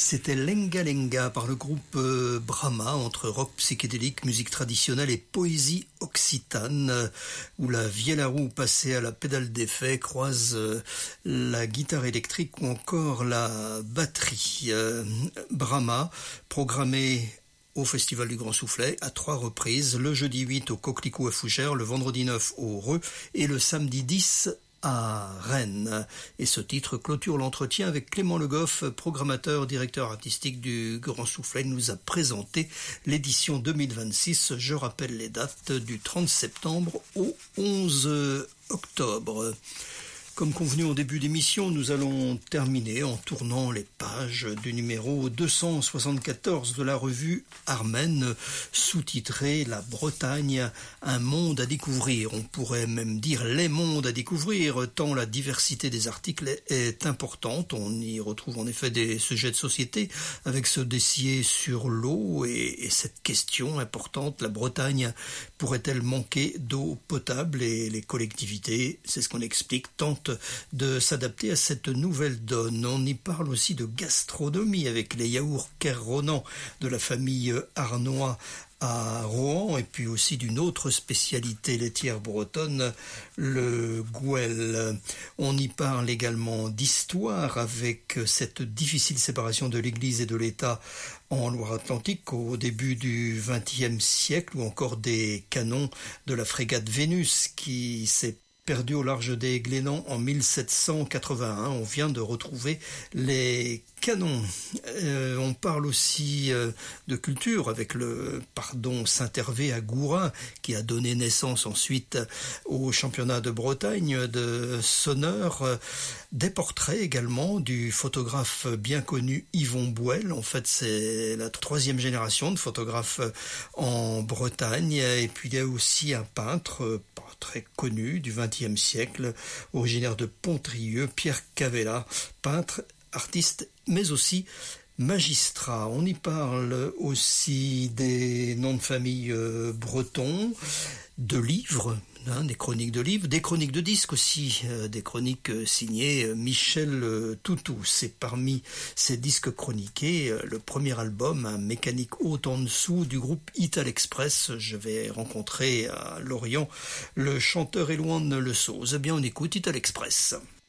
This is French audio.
C'était Lenga Lenga par le groupe Brahma, entre rock psychédélique, musique traditionnelle et poésie occitane, où la vielle à roue passée à la pédale d'effet croise la guitare électrique ou encore la batterie. Brahma, programmé au Festival du Grand Soufflet à 3 reprises, le jeudi 8 au Coquelicot à Fougères, le vendredi 9 au Reux et le samedi 10 à Rennes. Et ce titre clôture l'entretien avec Clément Le Goff, programmateur, directeur artistique du Grand Soufflet. Il nous a présenté l'édition 2026. Je rappelle les dates du 30 septembre au 11 octobre. Comme convenu au début d'émission, nous allons terminer en tournant les pages du numéro 274 de la revue Armen, sous-titré « La Bretagne, un monde à découvrir ». On pourrait même dire « les mondes à découvrir », tant la diversité des articles est importante. On y retrouve en effet des sujets de société, avec ce dossier sur l'eau et cette question importante, la Bretagne pourrait-elle manquer d'eau potable? Et les collectivités, c'est ce qu'on explique, tentent de s'adapter à cette nouvelle donne. On y parle aussi de gastronomie avec les yaourts Kerronan de la famille Arnois à Rohan, et puis aussi d'une autre spécialité laitière bretonne, le gouel. On y parle également d'histoire avec cette difficile séparation de l'Église et de l'État en Loire-Atlantique au début du XXe siècle, ou encore des canons de la frégate Vénus qui s'est perdu au large des Glénans en 1781. On vient de retrouver les canons. On parle aussi de culture avec le pardon Saint-Hervé à Gourin qui a donné naissance ensuite au championnat de Bretagne de sonneur. Des portraits également du photographe bien connu Yvon Bouel. En fait, c'est la 3e génération de photographes en Bretagne. Et puis il y a aussi un peintre très connu du XXe siècle, originaire de Pontrieux, Pierre Cavella, peintre, artiste, mais aussi magistrat. On y parle aussi des noms de famille bretons, de livres, des chroniques de livres, des chroniques de disques aussi, des chroniques signées Michel Toutou. C'est parmi ces disques chroniqués le premier album, un mécanique haut en dessous du groupe Ital Express. Je vais rencontrer à Lorient le chanteur Éloigne Le Sauze. Eh bien, on écoute Ital Express.